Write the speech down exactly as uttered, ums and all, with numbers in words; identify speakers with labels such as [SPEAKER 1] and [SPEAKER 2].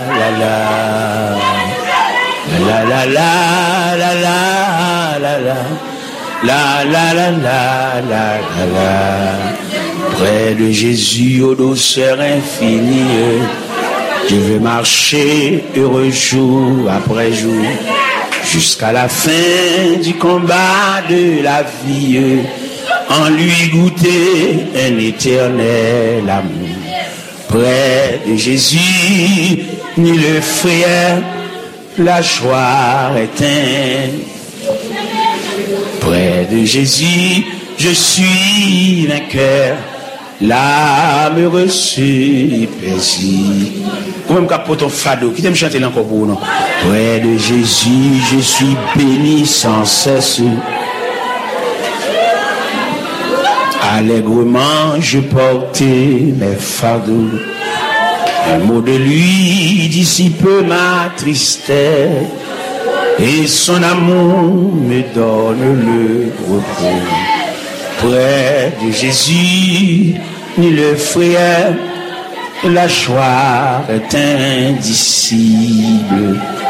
[SPEAKER 1] la la la la la la la la la la la la la la la. Près de Jésus aux douceurs infinies, je vais marcher heureux jour après jour, jusqu'à la fin du combat de la vie, en lui goûter un éternel amour. Près de Jésus, ni le frère, la joie éteinte. Près de Jésus, je suis vainqueur, l'âme reçue paisible. Comment me ton fado, qui t'aime chanter encore pour nous? Près de Jésus, je suis béni sans cesse. Allègrement, je portais mes fardeaux. Un mot de lui dissipe ma tristesse, et son amour me donne le repos. Près de Jésus, ni le frère, la joie est indicible.